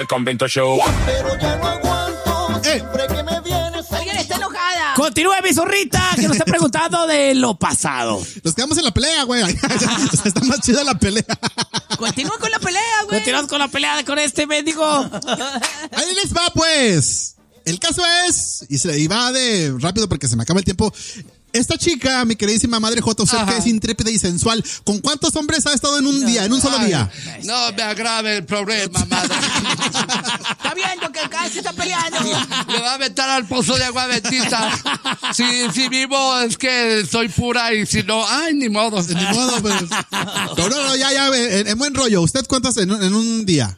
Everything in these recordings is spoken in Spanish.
El Convento Show. Pero ya no aguanto, siempre que me vienes. Alguien está enojada. Continúe, mi zorrita, que nos está preguntando de lo pasado. Nos quedamos en la pelea, güey. Está más chida la pelea. Continúa con la pelea, güey. Continuamos con la pelea con este mendigo. Ahí les va, pues. El caso es, y va de rápido porque se me acaba el tiempo. Esta chica, mi queridísima madre J, usted que es intrépida y sensual, ¿con cuántos hombres ha estado en un día, en un solo día? No me agrave el problema, madre. Está viendo que acá se está peleando. Le va a meter al pozo de agua bendita. Si vivo es que soy pura y si no, ay, ni modo. Ni modo, pues. No, ya, en buen rollo. ¿Usted cuántas en un día?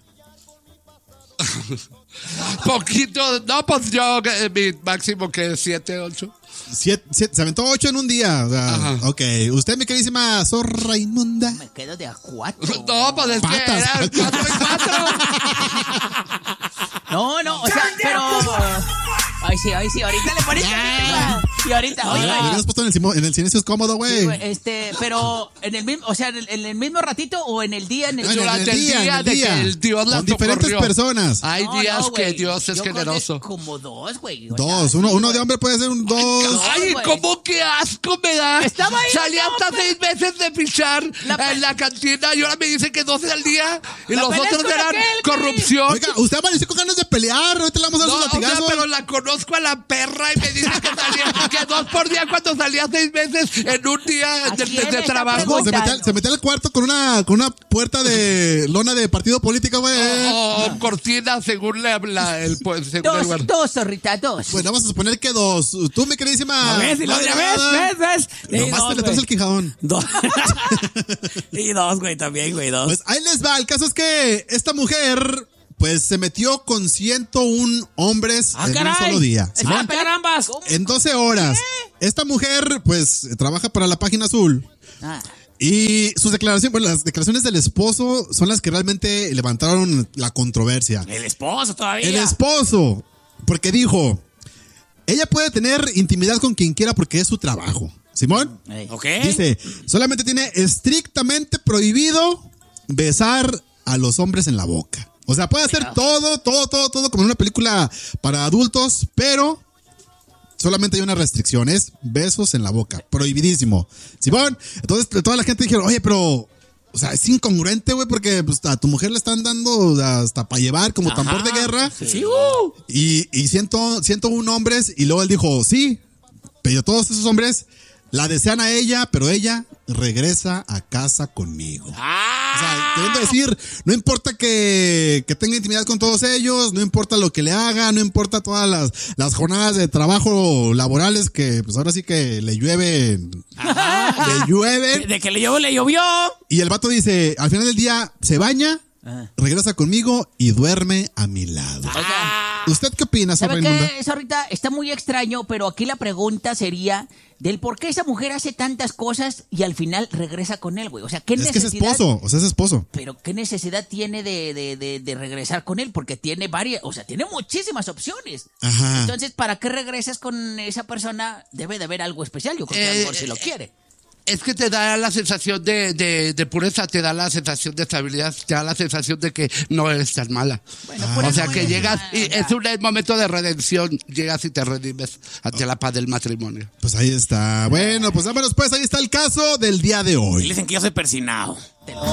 Poquito, no, pues yo, mi máximo que es 7, 8. Se aventó 8 en un día. O sea, ok. ¿Usted, mi queridísima zorra inmunda? Me quedo de a 4. No, pues es que eran 4 y 4. No, o sea, pero... Ay, sí, ahorita le pones... Y ahorita, oye, Le hubieras puesto en el silencio es cómodo, güey. sí, pero en el mismo, o sea, en el mismo ratito o en el día, Durante el día de que el Dios la con diferentes socorrió. personas. Hay días que güey. Dios es Yo generoso. como 2, güey. O sea, Dos. sí, Uno güey. de hombre puede ser un 2. Ay, güey. ¿cómo que asco me da? Estaba ahí, Salí no, hasta pero- 6 veces de pichar en la cantina y ahora me dicen que 12 al día y La los peleas otros con eran aquel, corrupción. Oiga, usted amaneció con ganas de pelear. Ahorita le vamos a dar No, sus o sea, latigazos. pero la conozco a la perra y me dice que salía que 2 por día cuando salía 6 veces en un día ¿A de quién está trabajo. ¿Cómo? preguntando? Se metía al cuarto con una puerta de lona de partido político, güey. O cortina según según el lugar. Dos, zorrita, 2. Bueno, vamos a suponer que 2. Tú, mi queridísima. A ver, si lo otra ves. Nomás te le traes el quijadón. 2. Y 2, güey, también, güey, 2. Pues ahí les va. El caso es que esta mujer, pues, se metió con 101 hombres en un solo día. ¿Sí? Carambas. En 12 horas. Esta mujer, pues, trabaja para la Página Azul. Y sus declaraciones, bueno, las declaraciones del esposo son las que realmente levantaron la controversia. El esposo todavía. El esposo, porque dijo, ella puede tener intimidad con quien quiera porque es su trabajo. ¿Simón? Ok. Dice, solamente tiene estrictamente prohibido besar a los hombres en la boca. O sea, puede hacer todo como en una película para adultos, pero solamente hay una restricción, es besos en la boca, prohibidísimo. ¿Simón? Entonces toda la gente dijeron, oye, pero, o sea, es incongruente, güey, porque pues, a tu mujer le están dando hasta para llevar como tambor de guerra. Sí. Y 101 hombres, y luego él dijo, sí, pero todos esos hombres la desean a ella, pero ella regresa a casa conmigo. O sea, queriendo decir, no importa que tenga intimidad con todos ellos, no importa lo que le haga, no importa todas las jornadas de trabajo laborales que pues ahora sí que le llueven. Le llueven. De que le llovió. Y el vato dice, al final del día se baña, regresa conmigo y duerme a mi lado. ¿Usted qué opina, ¿Sabe Zorra Inmunda? qué? Eso ahorita está muy extraño, pero aquí la pregunta sería del por qué esa mujer hace tantas cosas y al final regresa con él, güey. O sea, ¿qué Es que necesidad? es esposo, o sea, es esposo. Pero ¿qué necesidad tiene de regresar con él? Porque tiene varias, o sea, tiene muchísimas opciones. Ajá. Entonces, ¿para qué regresas con esa persona? Debe de haber algo especial. Yo creo que a lo mejor si lo quiere. Es que te da la sensación de pureza, te da la sensación de estabilidad, te da la sensación de que no eres tan mala. Bueno, por O eso sea, que es- llegas y es un momento de redención, llegas y te redimes ante la paz del matrimonio. Pues ahí está. Bueno, pues vámonos pues, ahí está el caso del día de Y hoy. le dicen que yo soy persinado.